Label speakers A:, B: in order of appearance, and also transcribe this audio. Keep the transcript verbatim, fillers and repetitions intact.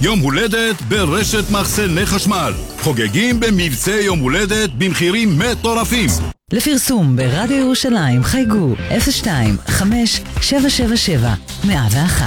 A: יום הולדת ברשת מחסני חשמל. חוגגים במבצע יום הולדת במחירים מטורפים.
B: לפרסום ברדיו ירושלים חייגו אפס שתיים חמש שבע שבע שבע מאה ואחת.